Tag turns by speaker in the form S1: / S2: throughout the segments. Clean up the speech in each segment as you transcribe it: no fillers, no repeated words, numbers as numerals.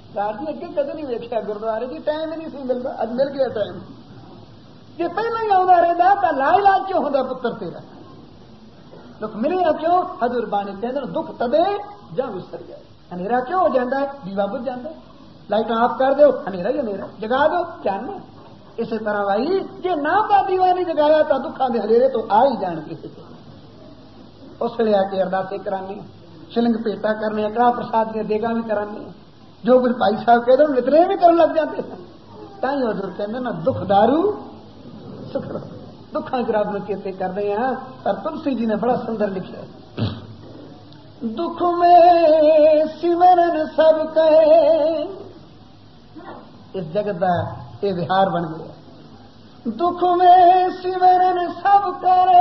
S1: رات نے اگے کدے نہیں ویکیا گردوارے جی ٹائم ہی نہیں سی ملتا اج مل گیا ٹائم جی پہلے ہی آتا رہتا تو لا علاج کیوں ہوتا پتر تیرا دکھ ملے گا کیوں حضور بانی کہتے دکھ تدے جا وسر جائے ہنیرا کیوں ہو جاتا ہے دیوا بجھ جاتا ہے لائٹ آف کر دو ہنیرا ہی ہنیرا جگا دو چان اسی طرح بھائی جی نام کا دیوا نہیں جگایا تو دکھان کے ہنیرے تو آ ہی جان کسی سے اس لیے آ کے ارداسیں کرانے شلنگ پیٹا کرنے اکڑا پرساد دیا دیگا بھی کرانے جو کچھ بھائی صاحب کہتے ہیں اتنے بھی کرنے لگ جاتے ہیں تھی حضور کہتے نا دکھ دارو سکھ دکھان کی رات میں چیتے کر رہے ہیں اور تلسی جی نے بڑا سندر لکھا ہے دکھ میں سمرن سب کہے اس جگت کا یہ وہار بن گیا دکھ میں سمرن سب کرے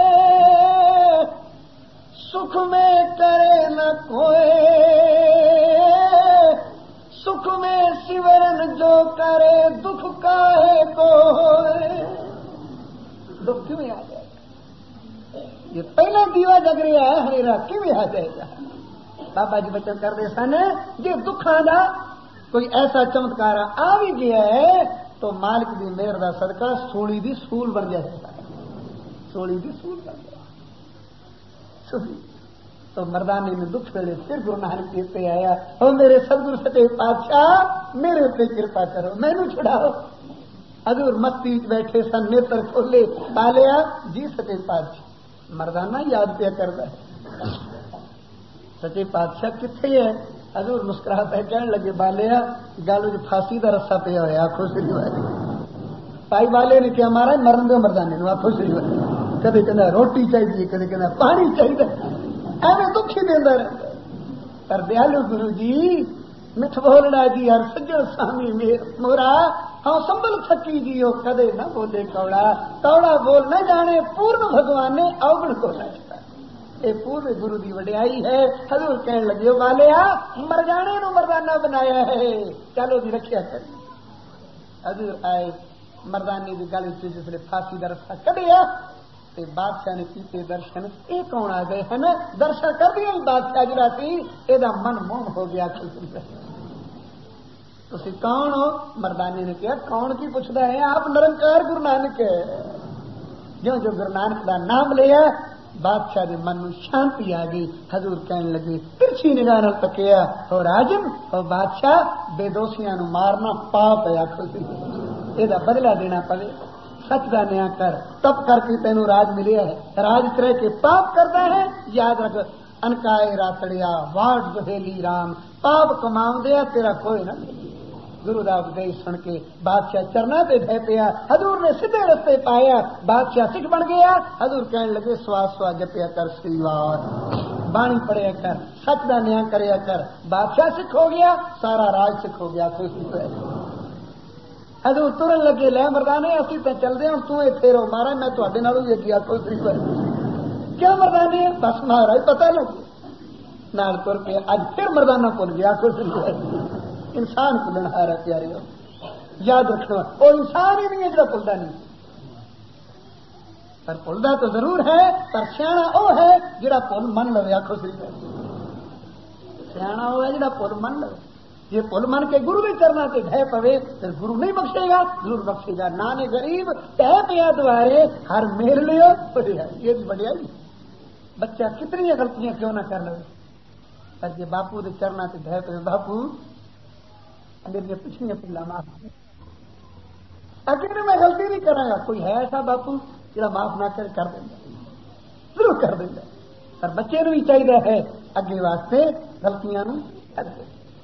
S1: سکھ میں کرے نہ کوئی سکھ میں سمرن جو کرے دکھ کاہے کو دکھ کیوں آ جائے گا یہ پہلا دیوا جگ رہا ہے ہنیرا کیوں آ جائے گا بابا جی بچن کرتے سن جی دکھاں دا کوئی ایسا چمتکار آ بھی گیا ہے تو مالک دی مہر دا صدقہ سولی دی سول بن جائے سولی دی سول بن جائے تو مردانی نے دکھ ویلے پھر گرو نانک کہتے آیا او میرے سدگرو سچے پادشاہ میرے اتنے کرپا کرو مینو چھڑاؤ حضور مستی بیٹھے سن نیتر کھولے بالیا جی سچے پادشاہ مردانہ یاد پیا کرتا ہے سچے پادشاہ کتنے ہے حضور مسکرا پہ کہنے لگے بالیا گل پھانسی کا رسا پیا ہوا آخو شری والی بھائی والے نے کیا مارا مرن دو مردانے آخو شری والی کدے کہنا روٹی چاہیے کدے کہنا پانی چاہیے ایویں دکھ ہی دینا رہتا پر دیالو گرو جی مٹھ بولنا جی ہر سجن سامی مورا ہاں سنبھل تھکی جی وہ کدے نہ بولے کوڑا کوڑا بول نہ جانے پورن بھگوان نے اوگن کو رکھتا یہ پورے گرو کی وڈیائی ہے حضور کہنے لگے والیا مر جانے نو مردانہ بنایا ہے چلو جی رکھیا کر حضور آئے مردانی کی گل جسے پھانسی کا رسا کڈیا بادشاہ نے کیتے درشن یہ کون آ گئے ہیں درشن کر دیا بادشاہ جڑا سی یہ من موم ہو گیا تھی کون ہو مردانی نے کہا کون کی پوچھتا ہے آپ نرنکار گرو نانک جو جو گرو نانک کا نام لیا بادشاہ کے من میں شانتی آ گئی حضور کہنے لگے ترچھی نگاہ نال تکیا اور راجن اور بادشاہ بے دوشیاں نو مارنا پاپ ہے آخو یہ بدلا دینا پڑے سچ کا نیا کر تب کر کے تینوں راج ملے ہے راج کرے کے پاپ کرتا ہے یاد رکھ انکائے راتڑیا واٹ بہیلی رام پاپ کماؤ دیا تیرا کوئی نہ گرو دا اپدیش سن کے بادشاہ چرنا پہ بہ پیا حضور نے سیدھے رستے پایا بادشاہ سکھ بن گیا حضور کہنے لگے سوا سوا جپیا کر سریوار بانی پڑھیا کر سچ کا نیا کریا کر بادشاہ سکھ ہو گیا سارا راج سکھ ہو گیا حضور ترن لگے لے مردانے اسی تے چلتے ہوں تو اتنے رہو مارا میں تے نالوں بھی اگیا کوئی طریقہ کیا مردانے بس مارا ہی پتہ لگے نال تر کے اج پھر مردانہ بھول گیا کوئی طریقہ انسان بھولن ہارا پیارے ہو یاد رکھنا وہ انسان ہی نہیں ہے جڑا بھولتا نہیں پر بھولتا تو ضرور ہے پر سیاح وہ ہے جڑا بھول من لو آخو سی سیاح وہ ہے جڑا بھول من لو یہ پل من کے گرو بھی کرنا تے ڈہ پوے پھر گرو نہیں بخشے گا ضرور بخشے گا نانے غریب ڈہ پیا دوارے ہر میل لو یہ بھی بڑھیا بچہ کتنی غلطیاں کیوں نہ کر لو پر جی باپو دے چرنا تے ڈہ پوے باپو میری پچھلیاں پلا معاف اگر میں غلطی نہیں کرا گا کوئی ہے ایسا باپو جا معاف نہ کر دینا ضرور کر دینا پر بچے نو بھی چاہیے ہے اگے واسطے غلطیاں نو کر دے